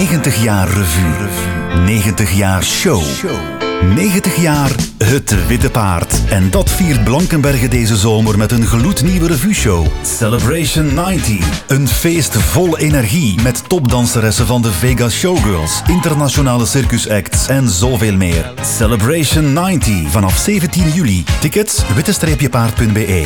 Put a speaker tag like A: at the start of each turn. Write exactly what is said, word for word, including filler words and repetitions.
A: negentig jaar revue. negentig jaar show. negentig jaar Het Witte Paard. En dat viert Blankenberge deze zomer met een gloednieuwe revue-show. Celebration negentig. Een feest vol energie met topdanseressen van de Vegas Showgirls, internationale circusacts en zoveel meer. Celebration negentig vanaf zeventien juli. Tickets witte-paard punt be.